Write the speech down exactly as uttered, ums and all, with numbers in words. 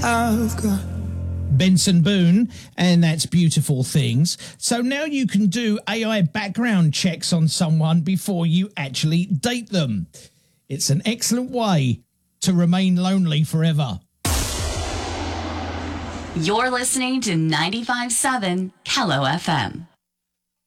I've got Benson Boone, and that's Beautiful Things. So now you can do A I background checks on someone before you actually date them. It's an excellent way to remain lonely forever. You're listening to ninety-five point seven Kello F M.